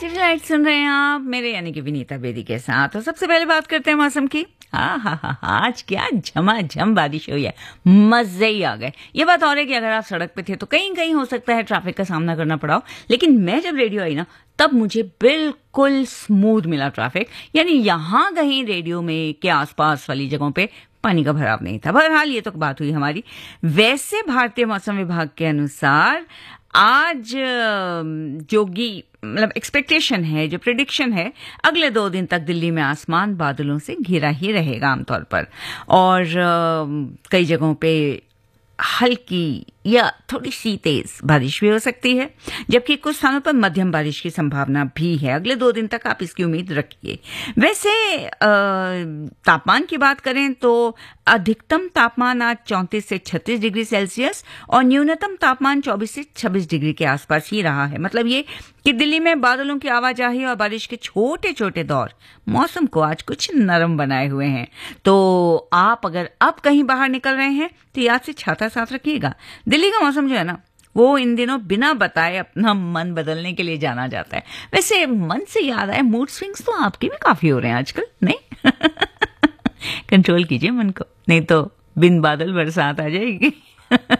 City light सुन रहे हैं आप मेरे यानी कि विनीता बेदी के साथ। और सबसे पहले बात करते हैं मौसम की। हा आज क्या झमाझम बारिश हुई है, मजे ही आ गए। ये बात और है कि अगर आप सड़क पे थे तो कहीं कहीं हो सकता है ट्रैफिक का सामना करना पड़ा हो, लेकिन मैं जब रेडियो आई ना तब मुझे बिल्कुल स्मूथ मिला ट्रैफिक। यानी यहां कहीं रेडियो में के आसपास वाली जगहों पे पानी का भराव नहीं था। बहरहाल ये तो बात हुई हमारी। वैसे भारतीय मौसम विभाग के अनुसार आज जोगी मतलब एक्सपेक्टेशन है, जो प्रिडिक्शन है, अगले 2 दिन तक दिल्ली में आसमान बादलों से घिरा ही रहेगा आमतौर पर, और कई जगहों पे हल्की या थोड़ी सी तेज बारिश भी हो सकती है, जबकि कुछ स्थानों पर मध्यम बारिश की संभावना भी है। अगले 2 दिन तक आप इसकी उम्मीद रखिए। वैसे तापमान की बात करें तो अधिकतम तापमान आज 34 से 36 डिग्री सेल्सियस और न्यूनतम तापमान 24 से 26 डिग्री के आसपास ही रहा है। मतलब ये कि दिल्ली में बादलों की आवाजाही और बारिश के छोटे छोटे दौर मौसम को आज कुछ नरम बनाए हुए हैं। तो आप अगर अब कहीं बाहर निकल रहे हैं तो याद से छाता साथ रखिएगा। दिल्ली का मौसम जो है ना, वो इन दिनों बिना बताए अपना मन बदलने के लिए जाना जाता है। वैसे मन से याद आए, मूड स्विंग्स तो आपके भी काफी हो रहे हैं आजकल, नहीं? कंट्रोल कीजिए मन को, नहीं तो बिन बादल बरसात आ जाएगी।